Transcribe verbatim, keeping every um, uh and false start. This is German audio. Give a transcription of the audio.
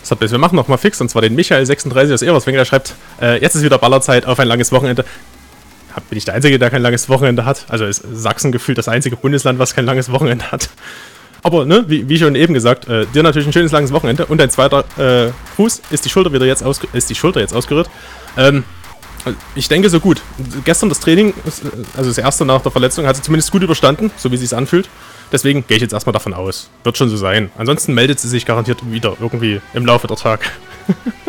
So, wir machen noch mal fix, und zwar den Michael sechsunddreißig aus Everswinkel, der schreibt, äh, jetzt ist wieder Ballerzeit auf ein langes Wochenende. Bin ich der Einzige, der kein langes Wochenende hat? Also ist Sachsen gefühlt das einzige Bundesland, was kein langes Wochenende hat. Aber, ne, wie, wie schon eben gesagt, äh, dir natürlich ein schönes langes Wochenende. Und dein zweiter äh, Fuß, ist die Schulter wieder jetzt, ausge ist die Schulter jetzt ausgerührt. Ähm, ich denke so gut. Gestern das Training, also das erste nach der Verletzung, hat sie zumindest gut überstanden, so wie sie es anfühlt. Deswegen gehe ich jetzt erstmal davon aus. Wird schon so sein. Ansonsten meldet sie sich garantiert wieder irgendwie im Laufe der Tage.